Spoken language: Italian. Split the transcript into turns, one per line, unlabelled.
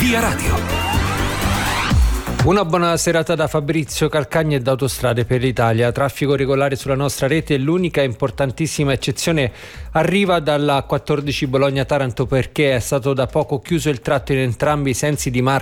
Via Radio.
Una buona serata da Fabrizio Calcagni e da Autostrade per l'Italia. Traffico regolare sulla nostra rete, l'unica importantissima eccezione arriva dalla 14 Bologna-Taranto, perché è stato da poco chiuso il tratto in entrambi i sensi di marcia